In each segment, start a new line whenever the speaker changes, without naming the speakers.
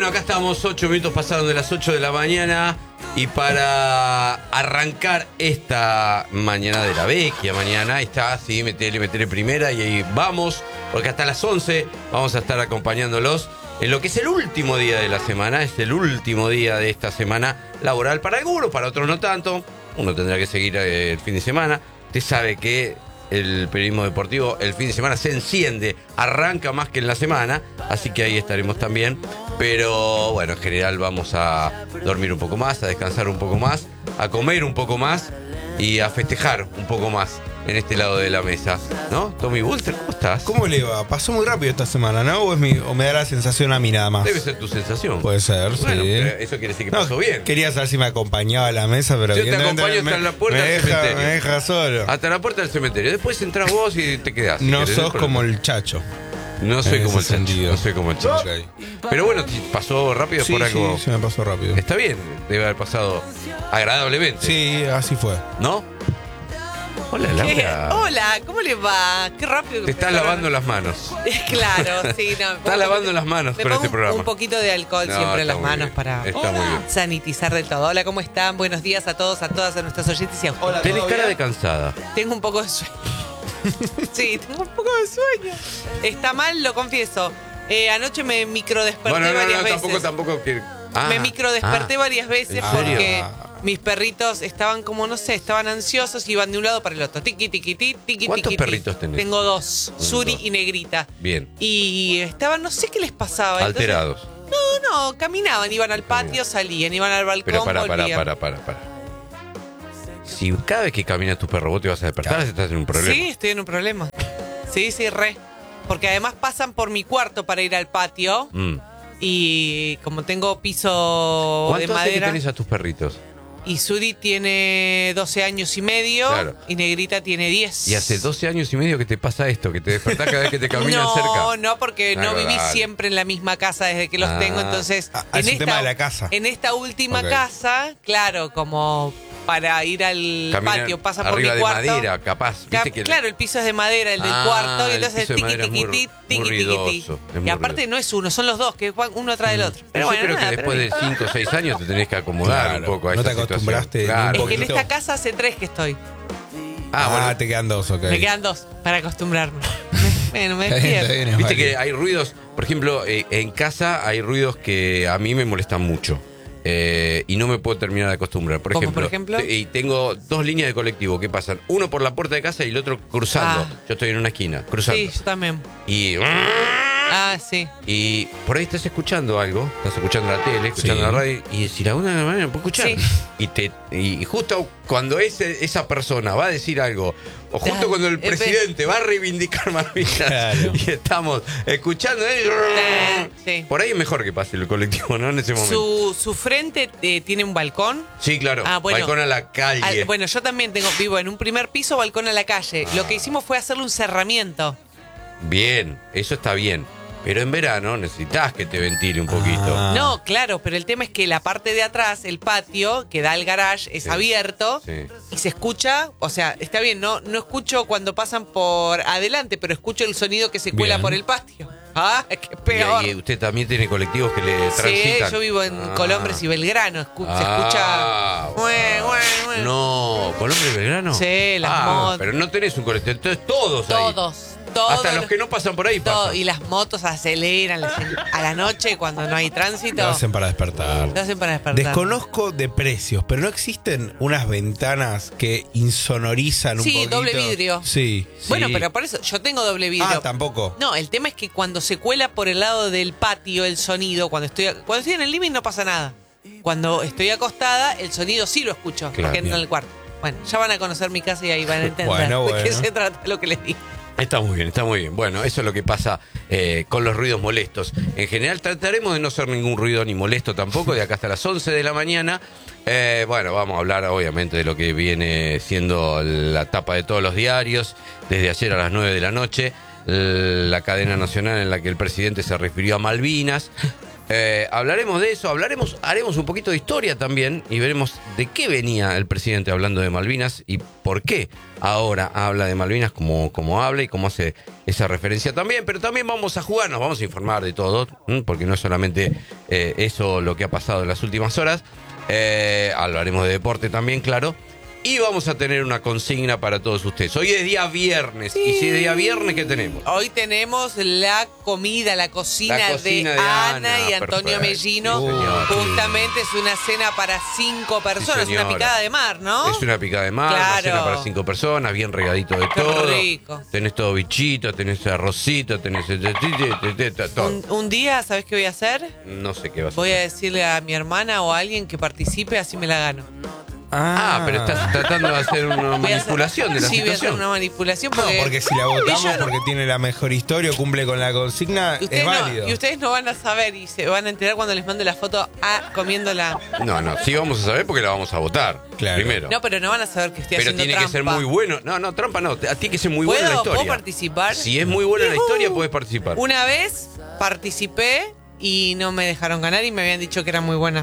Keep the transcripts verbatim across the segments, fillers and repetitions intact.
acá estamos, ocho minutos pasaron de las ocho de la mañana. Y para arrancar esta mañana de la vecchia mañana, está, sí, metele, metele primera y ahí vamos, porque hasta las once vamos a estar acompañándolos en lo que es el último día de la semana. Es el último día de esta semana laboral para algunos, para otros no tanto. Uno tendrá que seguir el fin de semana. Usted sabe que el periodismo deportivo el fin de semana se enciende, arranca más que en la semana, así que ahí estaremos también. Pero bueno, en general vamos a dormir un poco más, a descansar un poco más, a comer un poco más y a festejar un poco más en este lado de la mesa, ¿no? Tommy Bulter, ¿cómo estás?
¿Cómo le va? Pasó muy rápido esta semana, ¿no? ¿O, es mi, o me da la sensación a mí nada más?
Debe ser tu sensación.
Puede ser,
bueno,
sí.
Eso quiere decir que
no,
pasó bien.
Quería saber si me acompañaba a la mesa, pero
yo te acompaño hasta
me,
la puerta
me
del
deja,
cementerio.
Me deja solo.
Hasta la puerta del cementerio. Después entras vos y te quedás. Si
no
querés,
sos
no
como el Chacho.
No soy como el Chacho.
Sentido.
No soy como el Chacho.
Okay.
Pero bueno, pasó rápido
sí,
por algo.
Sí, se me pasó rápido.
Está bien, debe haber pasado agradablemente.
Sí, así fue.
¿No? Hola, Laura.
Hola, ¿cómo le va? Qué rápido que
Te estás lavando las manos.
Claro, sí, no.
Estás lavando las manos
me
con
pongo
este programa.
Un poquito de alcohol
No,
siempre en las manos
bien.
para
Está muy bien.
sanitizar del todo. Hola, ¿cómo están? Buenos días a todos, a todas, a nuestras oyentes y a ustedes.
Hola,
Tenés
¿todo
cara
bien?
de cansada.
Tengo un poco de sueño. Sí, tengo un poco de sueño. Está mal, lo confieso. Eh, anoche me microdesperté
Bueno, no,
varias
no,
veces.
tampoco, tampoco que... Ah,
me microdesperté
ah.
varias veces
¿En serio?
porque mis perritos estaban como, no sé, estaban ansiosos y iban de un lado para el otro. Tiqui, tiqui, tiqui, tiqui,
¿Cuántos
tiqui,
perritos tenés?
Tengo dos,
Un,
Suri
dos.
y Negrita.
Bien.
Y estaban, no sé qué les pasaba. entonces-
Alterados.
no, no, caminaban, iban al patio, salían, iban al balcón,
Pero para, para,
volvían.
para, para, para. Si cada vez que camina tu perro vos te vas a despertar,
Claro.
estás en un problema.
Sí, estoy en un problema. Sí, sí, re. Porque además pasan por mi cuarto para ir al patio.
Mm.
Y como tengo piso de
¿Cuánto hace que
madera.
tenés a tus perritos?
Y Suri tiene doce años y medio.
Claro.
Y Negrita tiene diez.
Y hace doce años y medio que te pasa esto, que te despertás cada vez que te caminan
no,
cerca.
No, no, porque
Claro,
no viví
dale.
siempre en la misma casa desde que los
Ah.
tengo. Entonces,
Ah, es un tema de la casa.
En esta última
Ok.
casa, claro, como para ir al
Caminan
patio, pasa por
arriba
mi
de
cuarto.
madera, capaz.
Ca-
¿Viste que
Claro, el piso es de madera, el del
Ah,
cuarto, y
el
entonces
piso de
tiqui,
madera es muy
tiqui,
ru-
tiqui,
muy
tiqui,
ruidoso,
tiqui.
es muy
Y aparte
ruidoso.
no es uno, son los dos, que van uno atrás del otro. Pero
Yo
bueno,
creo
nada,
que
pero
después de
bien.
cinco o seis años te tenés que acomodar
Claro,
un poco a
no
esa
te
situación.
acostumbraste ni un
Claro.
Es que en
poquito.
esta casa hace tres que estoy.
Ah, bueno.
Ah, te quedan dos, ok.
Me quedan dos para acostumbrarme. Me- Bueno, me
Está bien, está
despierto.
bien, es
Viste
válido.
que hay ruidos, por ejemplo, eh, en casa hay ruidos que a mí me molestan mucho. Eh, y no me puedo terminar de acostumbrar. Por
¿Cómo,
ejemplo,
por ejemplo?
te- y tengo dos líneas de colectivo que pasan, uno por la puerta de casa y el otro cruzando.
Ah.
Yo estoy en una esquina, cruzando.
Sí, yo también.
Y,
Ah, sí.
y por ahí estás escuchando algo, estás escuchando la tele, escuchando
Sí.
la radio, y si la una de la mañana no puedo escuchar.
Sí.
Y, te, y justo cuando ese, esa persona va a decir algo, o justo
Claro.
cuando el
Eh, ve-
presidente va a reivindicar Malvinas,
Claro.
y estamos escuchando,
Eh, sí.
por ahí es mejor que pase el colectivo, ¿no? En ese momento.
Su, su frente eh, tiene un balcón.
Sí, claro.
Ah, bueno.
Balcón a la calle.
Ah, bueno, yo también tengo, vivo en un primer piso, balcón a la calle. Lo que hicimos fue hacerle un cerramiento.
Bien, eso está bien. Pero en verano necesitas que te ventile un poquito.
Ah.
No, claro, pero el tema es que la parte de atrás, el patio, que da al garage, es
Sí.
abierto
Sí.
y se escucha, o sea, está bien, no, no escucho cuando pasan por adelante, pero escucho el sonido que se cuela
Bien.
por el patio. Ah, qué
Y,
peor.
y usted también tiene colectivos que le
Sí,
transitan.
yo vivo en
Ah.
Colombres y Belgrano, escu- se
Ah,
escucha... Ue, ue, ue.
No, ¿Colombres y Belgrano?
Sí, las
ah,
motos.
Pero no tenés un colectivo, entonces todos ahí.
Todos, todos.
Hasta los que no pasan por ahí
todo,
pasan.
y las motos aceleran las- a la noche cuando no hay tránsito.
Lo hacen para despertar.
Lo hacen para despertar.
Desconozco de precios, pero ¿no existen unas ventanas que insonorizan un
Sí,
poquito?
doble vidrio.
Sí.
Bueno,
Sí.
pero por eso, yo tengo doble vidrio.
Ah, tampoco.
No, el tema es que cuando se cuela por el lado del patio el sonido, cuando estoy cuando estoy en el living no pasa nada. Cuando estoy acostada, el sonido sí lo escucho,
Claro.
porque entra en el cuarto. Bueno, ya van a conocer mi casa y ahí van a entender
Bueno,
de qué
bueno.
se trata lo que les digo.
Está muy bien, está muy bien. Bueno, eso es lo que pasa eh, con los ruidos molestos. En general trataremos de no hacer ningún ruido ni molesto tampoco, de acá hasta las once de la mañana. Eh, bueno, vamos a hablar obviamente de lo que viene siendo la tapa de todos los diarios, desde ayer a las nueve de la noche, la cadena nacional en la que el presidente se refirió a Malvinas. Eh, hablaremos de eso, hablaremos, haremos un poquito de historia también y veremos de qué venía el presidente hablando de Malvinas y por qué ahora habla de Malvinas como, como habla y cómo hace esa referencia también. Pero también vamos a jugar, nos vamos a informar de todo, ¿m? Porque no es solamente eh, eso lo que ha pasado en las últimas horas. Eh, hablaremos de deporte también, claro. Y vamos a tener una consigna para todos ustedes. Hoy es día viernes.
Sí.
Y si es día viernes, ¿qué tenemos?
Hoy tenemos la comida, la cocina,
La cocina
de,
de
Ana,
Ana,
y Antonio
perfecto.
Mellino.
Sí, señor.
Justamente es una cena para cinco personas,
Sí,
una
señora.
picada de mar, ¿no?
Es una picada de mar, una
Claro.
cena para cinco personas, bien regadito de
Qué
todo.
rico.
Tenés todo bichito, tenés arrocito, tenés todo.
Un, un día, ¿sabes qué voy a hacer?
No sé qué vas a
Voy a
hacer.
decirle a mi hermana o a alguien que participe, así me la gano.
Ah, pero estás tratando de hacer una
Voy a hacer-
manipulación de la
sí, voy a hacer
situación.
una manipulación
No,
porque...
porque si la votamos
Ella no-
porque tiene la mejor historia o cumple con la consigna,
Y ustedes,
es válido.
no, y ustedes no van a saber y se van a enterar cuando les mande la foto a comiéndola.
No, no, sí vamos a saber porque la vamos a votar.
Claro.
Primero.
No, pero no van a saber que estoy
pero
haciendo
tiene
trampa.
que ser muy bueno. No, no, trampa no. Tiene que ser muy
¿Puedo?
buena la historia.
¿Puedo participar?
Si es muy buena la
Yujú.
historia, puedes participar.
Una vez participé y no me dejaron ganar y me habían dicho que era muy buena.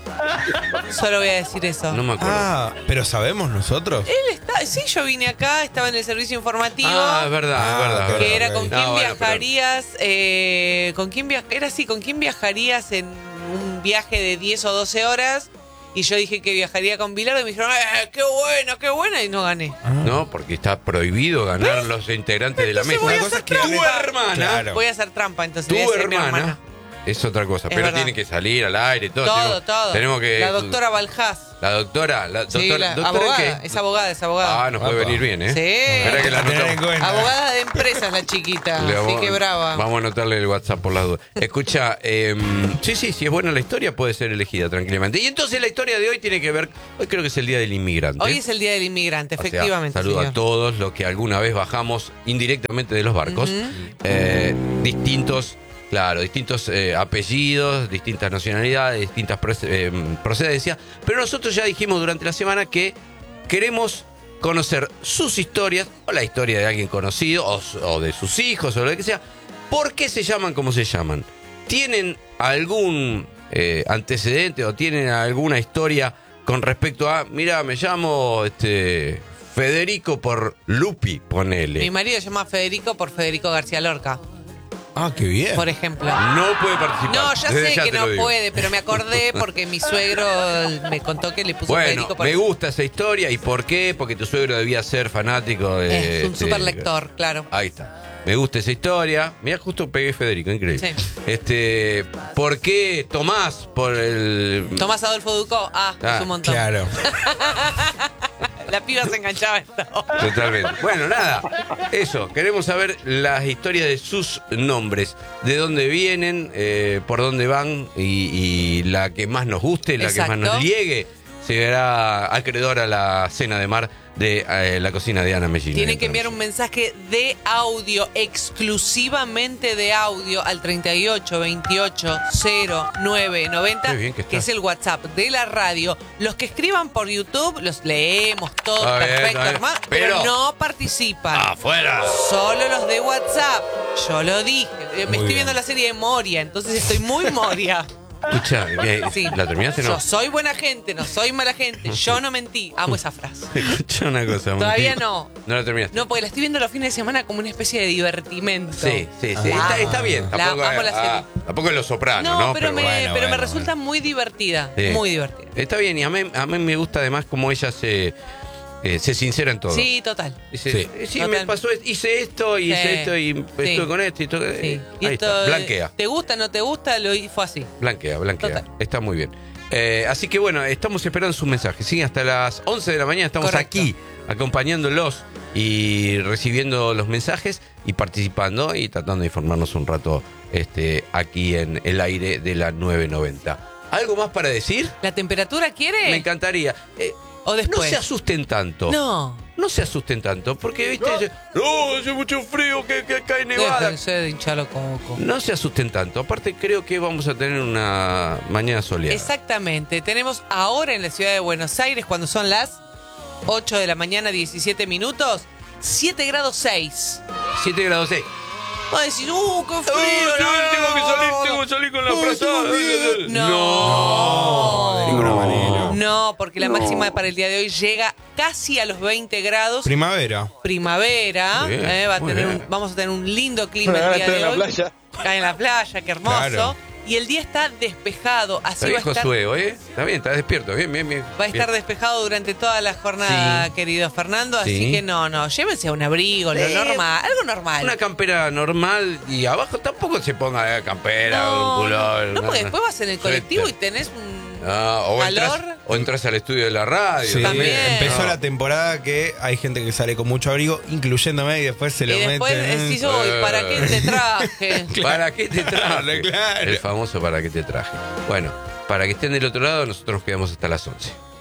Solo voy a decir eso.
No me acuerdo.
Ah, pero sabemos nosotros.
Él está, sí, yo vine acá, estaba en el servicio informativo.
Ah, es verdad,
Ah,
es verdad.
ok.
es
Que
verdad.
era con
ok.
quién
Ah, bueno, pero-
viajarías, eh, con quién via- era así, con quién viajarías en un viaje de diez o doce horas. Y yo dije que viajaría con Bilardo y me dijeron, eh, qué buena, qué buena, y no gané.
No, porque está prohibido ganar los integrantes de la mesa.
voy a
Una cosa
hacer
es que
tu
gane-
hermana,
Claro.
Voy a hacer trampa, entonces
tu
voy a decir mi
hermana,
hermana.
es otra cosa.
Es
pero
verdad.
tiene que salir al aire y todo.
Todo,
tenemos,
todo.
Tenemos que.
La doctora Baljás.
La doctora. La
Sí,
doctora,
la
¿doctora
abogada,
qué?
es abogada, es abogada.
Ah, nos puede
Opa.
venir bien, ¿eh?
Sí.
Espera que la
A tener en
anotamos.
cuenta.
Abogada de empresas la chiquita,
Le
así
vamos-
que brava.
Vamos a anotarle el WhatsApp por las dudas. Escucha, eh, sí, sí, si es buena la historia, puede ser elegida tranquilamente. Y entonces la historia de hoy tiene que ver. Hoy creo que es el Día del Inmigrante.
Hoy es el Día del Inmigrante,
O sea,
efectivamente.
saludo
señor.
a todos los que alguna vez bajamos indirectamente de los barcos. Eh, distintos, claro, distintos eh, apellidos, distintas nacionalidades, distintas proce- eh, procedencias. Pero nosotros ya dijimos durante la semana que queremos conocer sus historias, o la historia de alguien conocido, o, su- o de sus hijos, o lo que sea. ¿Por qué se llaman como se llaman? ¿Tienen algún eh, antecedente o tienen alguna historia con respecto a, mira, me llamo este Federico por Lupi, ponele?
Mi marido se llama Federico por Federico García Lorca,
Ah, qué bien.
por ejemplo.
No puede participar.
No, ya
Desde
sé
ya
que
te
no
lo digo.
puede, pero me acordé porque mi suegro me contó que le puso
Bueno,
Federico por
me gusta esa historia. ¿Y por qué? Porque tu suegro debía ser fanático de...
Es un
este,
super lector, claro.
Ahí está. Me gusta esa historia. Mira, justo pegué Federico, increíble.
Sí.
Este, ¿por qué Tomás? Por el...
Tomás Adolfo Ducó, ah,
Ah,
es un montón.
Claro.
La piba se enganchaba en esta hora.
Totalmente. Bueno, nada. Eso. Queremos saber las historias de sus nombres. De dónde vienen, eh, por dónde van y, y la que más nos guste, la que más
Exacto.
nos llegue, se verá acreedora a la cena de mar de eh, la cocina de Ana Mellino.
Tienen que enviar un mensaje de audio, exclusivamente de audio, al treinta y ocho veintiocho cero nueve noventa,
Qué bien que está.
es el WhatsApp de la radio. Los que escriban por YouTube, los leemos todos,
Está bien,
perfecto,
está bien.
hermano, pero,
Pero-
no participan.
¡Afuera!
Solo los de WhatsApp. Yo lo dije. Eh, Me estoy
bien.
viendo la serie de Moria, entonces estoy muy Moria.
Escucha, ¿qué?
Sí.
¿La terminaste o no?
Yo soy buena gente, no soy mala gente. Yo no mentí. Amo esa frase.
Escucha una cosa.
Todavía
Monty.
no.
No la terminaste.
No, porque la estoy viendo los fines de semana como una especie de divertimento.
Sí, sí, sí.
La
Está,
amo.
está bien.
La
Tampoco,
amo la
ah,
serie.
tampoco es Los Sopranos,
No,
¿no?
pero, me,
bueno,
pero me
bueno,
resulta
bueno.
muy divertida.
Sí.
Muy divertida.
Está bien, y a mí, a mí me gusta además cómo ella se, eh, se sincera en todo.
Sí, total.
Dice,
Sí.
eh, sí,
Total.
me pasó, esto, hice esto, y hice
Sí.
esto, y estuve
Sí.
con esto, y todo.
Sí.
eh,
Y
ahí
esto,
está,
eh,
blanquea,
¿Te gusta, no te gusta? Lo fue así.
blanquea, blanquea.
Total.
Está muy bien. Eh, así que bueno, estamos esperando sus mensajes. Sí, hasta las once de la mañana estamos
Correcto.
aquí acompañándolos y recibiendo los mensajes y participando y tratando de informarnos un rato este, aquí en el aire de la nueve noventa. ¿Algo más para decir?
¿La temperatura quiere?
Me encantaría. Eh,
¿O después?
No se asusten tanto.
No.
No se asusten tanto, porque, viste, dice, no, hace mucho frío, que, que cae nevada.
Déjense de hincharlo coco.
No se asusten tanto. Aparte, creo que vamos a tener una mañana soleada.
Exactamente. Tenemos ahora en la ciudad de Buenos Aires, cuando son las ocho de la mañana, diecisiete minutos, siete grados seis.
siete grados seis.
Vos decís, ¡uh, qué frío!
Uh,
no!
tengo que salir, tengo que podemos salir con la
Ay,
frazada.
tengo miedo.
No.
de ninguna manera.
No, porque la máxima para el día de hoy llega casi a los veinte grados.
Primavera.
Primavera.
Muy bien,
eh, va a
muy
tener
bien.
un- vamos a tener un lindo clima el
Ahora
día
estoy
de
en la
hoy.
playa.
Acá en la playa, qué hermoso.
Claro.
Y el día está despejado, así
Está
va
bien,
a estar.
Josué, ¿eh? Está bien, está despierto. Bien, bien, bien.
Va a estar
Bien.
despejado durante toda la jornada,
Sí.
querido Fernando, así
Sí.
que no, no, llévense un abrigo, lo
Sí.
normal, algo normal.
Una campera normal y abajo tampoco se ponga campera
no,
un pullover.
no, porque después vas en el colectivo y tenés un
Ah, o,
calor.
entras, o entras al estudio de la radio.
Sí,
También.
empezó
No.
la temporada que hay gente que sale con mucho abrigo, incluyéndome, y después se
Y
lo
después
meten.
decís, uy, ¿para qué te traje?
¿Para qué te traje?
Claro.
El famoso para qué te traje. Bueno, para que estén del otro lado, nosotros nos quedamos hasta las once.